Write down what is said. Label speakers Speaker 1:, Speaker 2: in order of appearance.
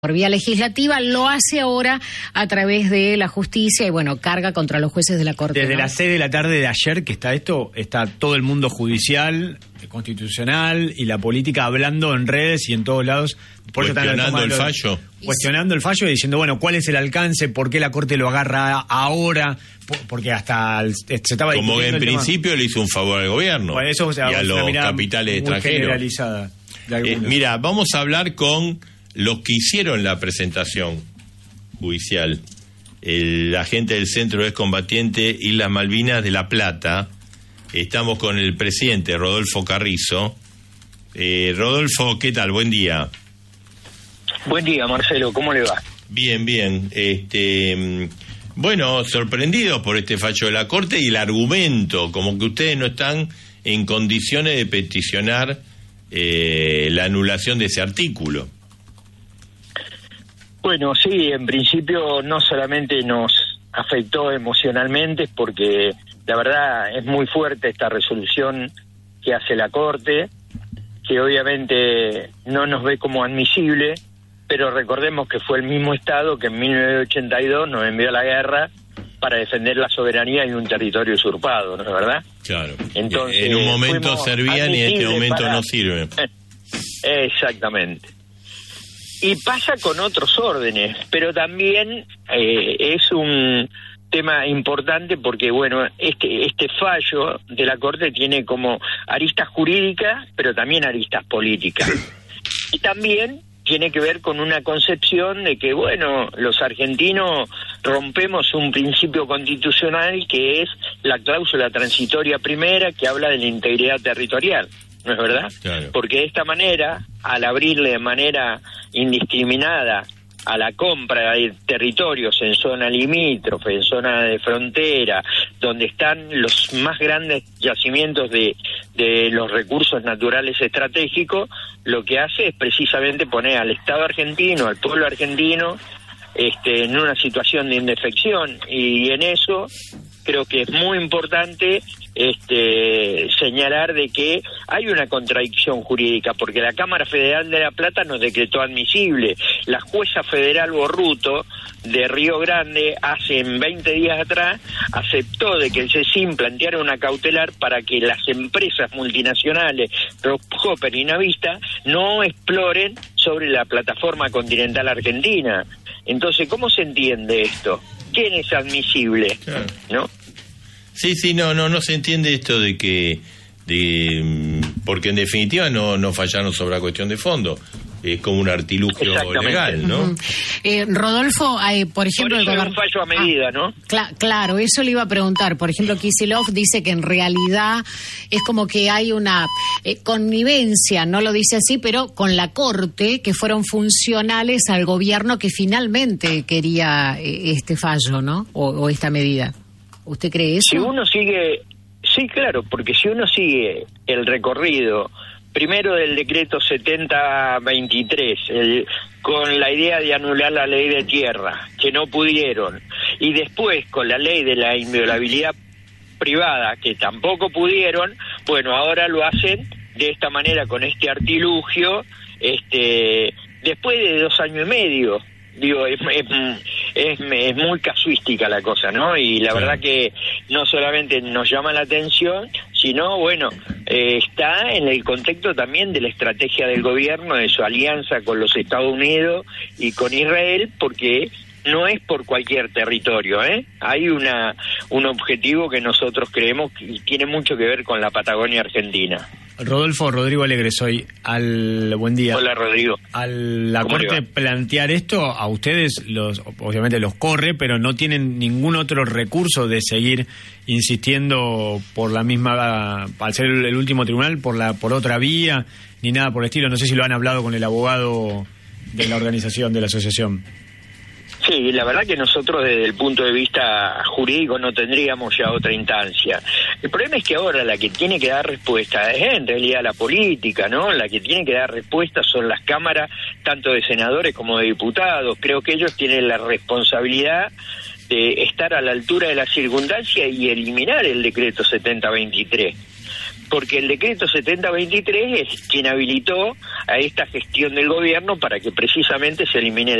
Speaker 1: por vía legislativa, lo hace ahora a través de la justicia y, bueno, carga contra los jueces de la Corte.
Speaker 2: Desde
Speaker 1: ¿no?
Speaker 2: las 6 de la tarde de ayer que está esto, está todo el mundo judicial, constitucional y la política hablando en redes y en todos lados.
Speaker 3: Por cuestionando el fallo.
Speaker 2: Cuestionando el fallo y diciendo, bueno, ¿cuál es el alcance? ¿Por qué la Corte lo agarra ahora? Porque hasta se estaba
Speaker 3: como que en principio
Speaker 2: tema.
Speaker 3: Le hizo un favor al gobierno,
Speaker 2: bueno, eso, o sea,
Speaker 3: y a los capitales extranjeros.
Speaker 2: Generalizada
Speaker 3: mira, vamos a hablar con los que hicieron la presentación judicial. El agente del Centro de Excombatiente Islas Malvinas de La Plata. Estamos con el presidente Rodolfo Carrizo. Rodolfo, ¿qué tal? Buen día.
Speaker 4: Buen día, Marcelo, ¿cómo le va?
Speaker 3: Bien, bien. Bueno, sorprendidos por este fallo de la Corte y el argumento, como que ustedes no están en condiciones de peticionar la anulación de ese artículo.
Speaker 4: Bueno, sí, en principio no solamente nos afectó emocionalmente, porque la verdad es muy fuerte esta resolución que hace la Corte, que obviamente no nos ve como admisible, pero recordemos que fue el mismo Estado que en 1982 nos envió a la guerra para defender la soberanía y un territorio usurpado, ¿no es verdad?
Speaker 3: Claro.
Speaker 4: Entonces,
Speaker 3: en un momento servían y en este momento no sirven.
Speaker 4: Exactamente. Y pasa con otros órdenes, pero también es un tema importante porque, bueno, este fallo de la Corte tiene como aristas jurídicas, pero también aristas políticas. Y también tiene que ver con una concepción de que, bueno, los argentinos rompemos un principio constitucional que es la cláusula transitoria primera, que habla de la integridad territorial. ¿No es verdad?
Speaker 3: Claro.
Speaker 4: Porque de esta manera, al abrirle de manera indiscriminada a la compra de territorios en zona limítrofe, en zona de frontera, donde están los más grandes yacimientos de los recursos naturales estratégicos, lo que hace es precisamente poner al Estado argentino, al pueblo argentino, en una situación de indefección, y en eso creo que es muy importante señalar de que hay una contradicción jurídica, porque la Cámara Federal de La Plata nos decretó admisible. La jueza federal Borruto de Río Grande hace 20 días atrás aceptó de que el CECIM planteara una cautelar para que las empresas multinacionales Rockefeller y Navista no exploren sobre la plataforma continental argentina. Entonces, ¿cómo se entiende esto? ¿Quién es admisible?
Speaker 3: Claro.
Speaker 4: ¿No?
Speaker 3: Sí, no se entiende esto de que porque en definitiva no fallaron sobre la cuestión de fondo. Es como un artilugio legal, ¿no?
Speaker 1: Rodolfo, por ejemplo...
Speaker 4: Por eso es un fallo a medida, ¿no?
Speaker 1: Claro, eso le iba a preguntar. Por ejemplo, Kicillof dice que en realidad es como que hay una connivencia, no lo dice así, pero con la Corte, que fueron funcionales al gobierno que finalmente quería este fallo, ¿no? O esta medida. ¿Usted cree eso?
Speaker 4: Si uno sigue... Sí, claro, porque si uno sigue el recorrido... Primero del decreto 7023, con la idea de anular la ley de tierra, que no pudieron, y después con la ley de la inviolabilidad privada, que tampoco pudieron, bueno, ahora lo hacen de esta manera, con este artilugio, después de 2 años y medio. Digo, es muy casuística la cosa, ¿no? Y la verdad que no solamente nos llama la atención, sino, bueno, está en el contexto también de la estrategia del gobierno, de su alianza con los Estados Unidos y con Israel, porque no es por cualquier territorio, ¿eh? Hay un objetivo que nosotros creemos que tiene mucho que ver con la Patagonia Argentina.
Speaker 2: Rodrigo Alegre soy. Buen día.
Speaker 4: Hola, Rodrigo.
Speaker 2: Al la Corte plantear esto, a ustedes obviamente los corre, pero no tienen ningún otro recurso de seguir insistiendo por la misma, al ser el último tribunal, por otra vía, ni nada por el estilo. No sé si lo han hablado con el abogado de la organización, de la asociación.
Speaker 4: Sí, la verdad que nosotros desde el punto de vista jurídico no tendríamos ya otra instancia. El problema es que ahora la que tiene que dar respuesta es en realidad la política, ¿no? La que tiene que dar respuesta son las cámaras, tanto de senadores como de diputados. Creo que ellos tienen la responsabilidad de estar a la altura de la circunstancia y eliminar el decreto 7023. porque el decreto 7023 es quien habilitó a esta gestión del gobierno para que precisamente se elimine